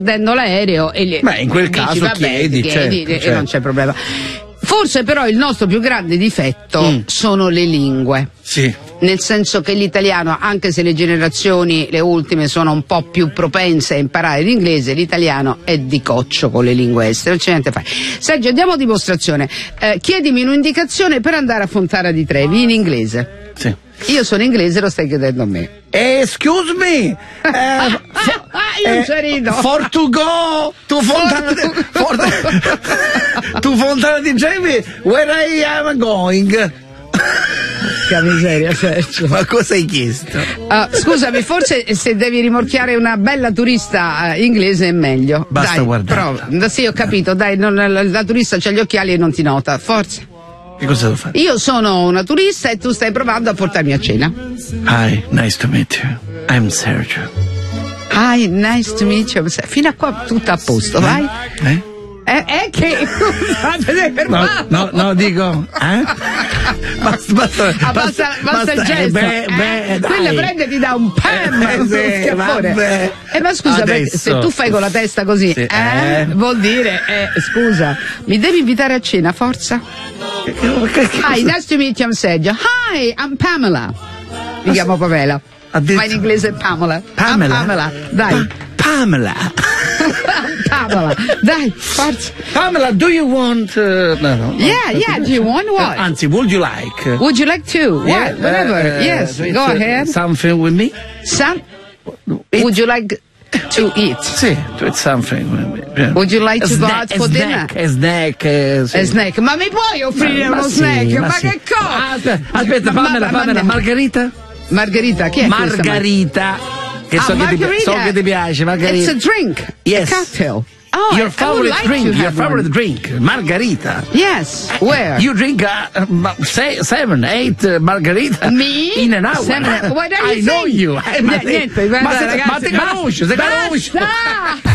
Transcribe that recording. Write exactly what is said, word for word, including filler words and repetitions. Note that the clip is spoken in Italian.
prendendo l'aereo e gli, Beh, in quel dici, caso vabbè, chiedi, chiedi certo, e certo. non c'è problema. Forse però il nostro più grande difetto Mm. sono le lingue. Sì. Nel senso che l'italiano, anche se le generazioni, le ultime, sono un po' più propense a imparare l'inglese, l'italiano è di coccio con le lingue estere, non c'è niente da fare. Sergio, andiamo a dimostrazione. Eh, chiedimi un'indicazione per andare a Fontana di Trevi in inglese. Sì. Io sono inglese, lo stai chiedendo a me. Excuse me, eh, Io eh, ci rido. for to go to Fontana di, for, to Fontana di Trevi, where I am going. Che miseria, Sergio. Ma cosa hai chiesto? Uh, scusami, forse se devi rimorchiare una bella turista uh, inglese è meglio. Basta dai, guardarla. prova. Sì, ho capito, dai, non, la, la turista c'ha gli occhiali e non ti nota, forza. Che cosa devo fare? Io sono una turista e tu stai provando a portarmi a cena. Hi, nice to meet you. I'm Sergio. Hi, nice to meet you. Fino a qua tutto a posto, vai. Eh? Eh, è che sei No, fermato. no, no, dico, eh? Basta, basta, Ah, basta, basta il eh, gesto. beh, eh? beh, dai. Quella prende e ti dà un pam, Eh, uno sì, schiaffone. vabbè. Eh, ma scusa, perché Adesso. se tu fai con la testa così, Sì, eh, eh. vuol dire, eh, scusa, mi devi invitare a cena, forza? Che- che- che- Hi, nice to meet you, I'm Sergio. Hi, I'm Pamela. Mi chiamo Pamela. Addirittura- Ma in inglese è Pamela. Pamela? I'm Pamela, dai. Pamela. Pamela, dai, forza. Pamela, do you want... Uh, no, no, no. Yeah, yeah, do you want what? Anzi, would you like... uh, Would you like to? What? yeah, Whatever. uh, Yes, uh, go uh, ahead. Something with me? Some, Eat. would you like to eat? Sì, to eat something with me. Yeah. Would you like A to go snack, out a for snack, dinner? A snack, eh, sì. A snack, ma mi puoi offrire Ma uno sì, snack? Ma, sì. che cosa? Ah, aspetta, aspetta, Ma- Pamela, ma- Pamela, ma- Margherita? Margherita, chi è questa? Margherita. Che Ah, so, che ti, margarita. so che ti piace, Margherita. It's a drink. Yes. A cocktail. Oh, Your I- I would favorite like drink, to your have favorite one. drink, Margherita. Yes, where? You drink uh, uh, se- seven, eight uh, margarita Me? in an hour. Seven- what are you I know saying? you. Eh, ma, Niente, te, guarda, ma, se- ragazzi, ma te basta. conosci, se conosci. Basta!